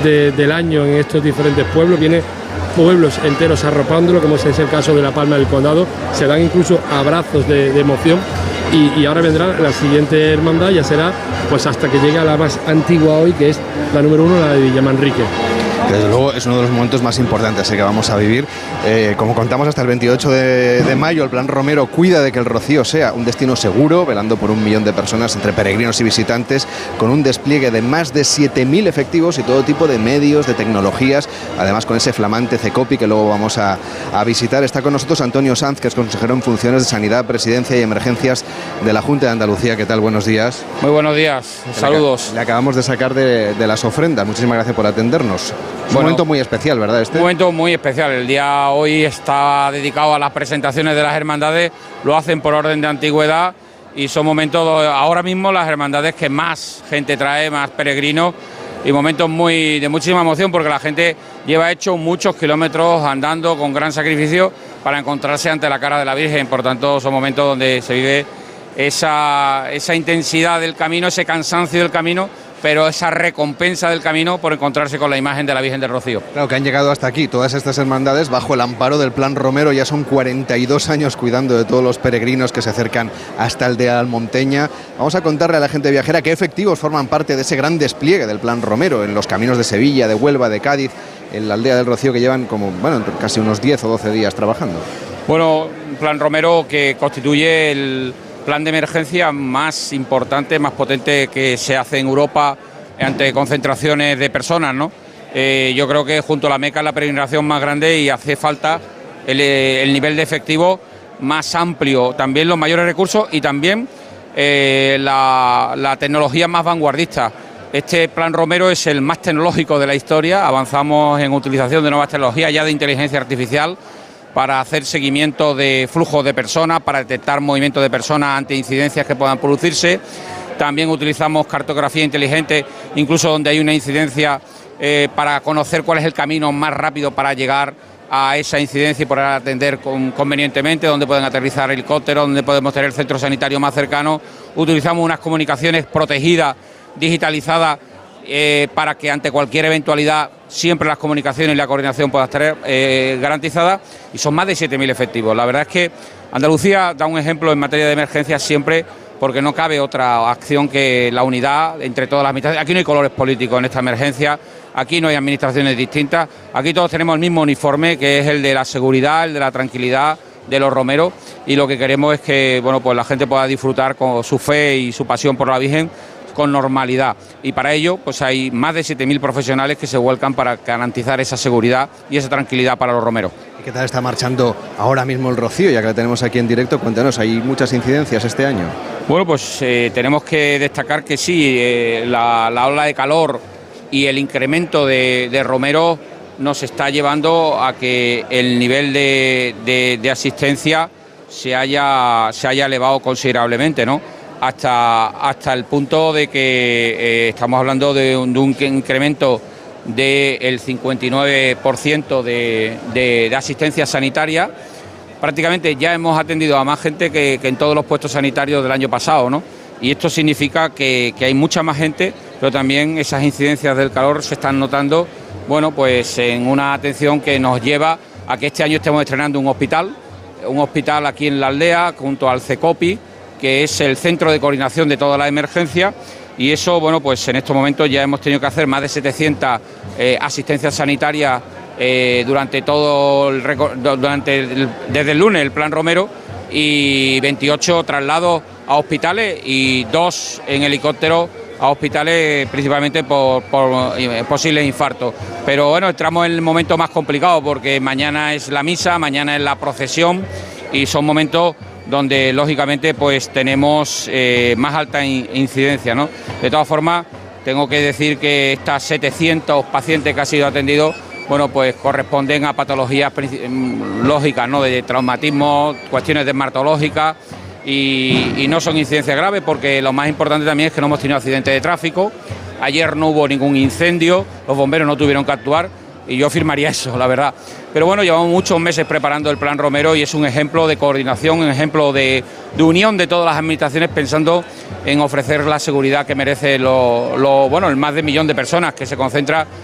del año en estos diferentes pueblos, viene pueblos enteros arropándolo, como es el caso de La Palma del Condado, se dan incluso abrazos de emoción. Y ahora vendrá la siguiente hermandad, ya será pues hasta que llegue a la más antigua hoy, que es la número 1, la de Villamanrique. Desde luego es uno de los momentos más importantes que vamos a vivir. Como contamos, hasta el 28 de mayo el Plan Romero cuida de que el Rocío sea un destino seguro, velando por 1 millón de personas entre peregrinos y visitantes, con un despliegue de más de 7.000 efectivos y todo tipo de medios, de tecnologías, además con ese flamante CECOPI que luego vamos a visitar. Está con nosotros Antonio Sanz, que es consejero en funciones de Sanidad, Presidencia y Emergencias de la Junta de Andalucía. ¿Qué tal? Buenos días. Muy buenos días, saludos. Le acabamos de sacar de las ofrendas. Muchísimas gracias por atendernos. Un momento muy especial, ¿verdad? Un momento muy especial. El día hoy está dedicado a las presentaciones de las hermandades, lo hacen por orden de antigüedad y son momentos, ahora mismo, las hermandades que más gente trae, más peregrinos, y momentos de muchísima emoción, porque la gente lleva hecho muchos kilómetros andando con gran sacrificio para encontrarse ante la cara de la Virgen. Por tanto, son momentos donde se vive esa intensidad del camino, ese cansancio del camino, pero esa recompensa del camino por encontrarse con la imagen de la Virgen del Rocío. Claro, que han llegado hasta aquí todas estas hermandades bajo el amparo del Plan Romero. Ya son 42 años cuidando de todos los peregrinos que se acercan hasta el de Almonteña. Vamos a contarle a la gente viajera qué efectivos forman parte de ese gran despliegue del Plan Romero en los caminos de Sevilla, de Huelva, de Cádiz, en la aldea del Rocío, que llevan casi unos 10 o 12 días trabajando. Bueno, un Plan Romero que constituye el plan de emergencia más importante, más potente que se hace en Europa ante concentraciones de personas, ¿no? Yo creo que junto a la Meca es la peregrinación más grande y hace falta el nivel de efectivo más amplio, también los mayores recursos y también la tecnología más vanguardista. Este Plan Romero es el más tecnológico de la historia, avanzamos en utilización de nuevas tecnologías ya de inteligencia artificial, para hacer seguimiento de flujos de personas, para detectar movimientos de personas ante incidencias que puedan producirse. También utilizamos cartografía inteligente, incluso donde hay una incidencia, para conocer cuál es el camino más rápido para llegar a esa incidencia y poder atender convenientemente, donde pueden aterrizar helicópteros, donde podemos tener el centro sanitario más cercano. Utilizamos unas comunicaciones protegidas, digitalizadas, para que ante cualquier eventualidad siempre las comunicaciones y la coordinación puedan estar garantizadas, y son más de 7.000 efectivos. La verdad es que Andalucía da un ejemplo en materia de emergencias siempre, porque no cabe otra acción que la unidad entre todas las administraciones. Aquí no hay colores políticos en esta emergencia, aquí no hay administraciones distintas, aquí todos tenemos el mismo uniforme, que es el de la seguridad, el de la tranquilidad de los romeros, y lo que queremos es que pues la gente pueda disfrutar con su fe y su pasión por la Virgen con normalidad, y para ello pues hay más de 7.000 profesionales que se vuelcan para garantizar esa seguridad y esa tranquilidad para los romeros. ¿Y qué tal está marchando ahora mismo el Rocío, ya que la tenemos aquí en directo? Cuéntanos, ¿hay muchas incidencias este año? Bueno, pues tenemos que destacar que sí, la ola de calor y el incremento de romeros nos está llevando a que el nivel de asistencia se haya elevado considerablemente, ¿no? Hasta el punto de que estamos hablando de un incremento del 59% de asistencia sanitaria. Prácticamente ya hemos atendido a más gente que en todos los puestos sanitarios del año pasado, ¿no? Y esto significa que hay mucha más gente, pero también esas incidencias del calor se están notando, pues en una atención que nos lleva a que este año estemos estrenando un hospital aquí en la aldea, junto al CECOPI, que es el centro de coordinación de toda la emergencia, y eso, pues en estos momentos ya hemos tenido que hacer más de 700 asistencias sanitarias durante desde el lunes el Plan Romero, y 28 traslados a hospitales y 2 en helicóptero a hospitales, principalmente por posibles infartos. Pero entramos en el momento más complicado, porque mañana es la misa, mañana es la procesión, y son momentos donde lógicamente pues tenemos más alta incidencia, ¿no? De todas formas, tengo que decir que estas 700 pacientes que han sido atendidos, pues corresponden a patologías lógicas, ¿no? De traumatismo, cuestiones dermatológicas, y no son incidencias graves, porque lo más importante también es que no hemos tenido accidentes de tráfico. Ayer no hubo ningún incendio, los bomberos no tuvieron que actuar, y yo firmaría eso, la verdad. Pero llevamos muchos meses preparando el Plan Romero, y es un ejemplo de coordinación, un ejemplo de unión de todas las administraciones, pensando en ofrecer la seguridad que merece el más de 1 millón de personas que se concentra